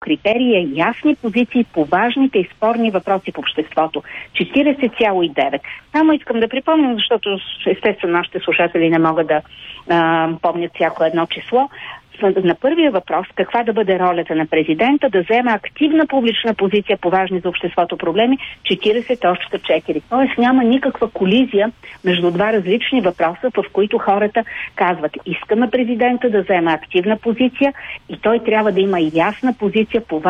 критерии, ясни позиции по важните и спорни въпроси в обществото. 40,9. Само искам да припомня, защото естествено нашите слушатели не могат да помнят всяко едно число. На първия въпрос, каква да бъде ролята на президента, да взема активна публична позиция по важни за обществото проблеми, 40.4. Тоест няма никаква колизия между два различни въпроса, в които хората казват, искаме президента да взема активна позиция и той трябва да има ясна позиция по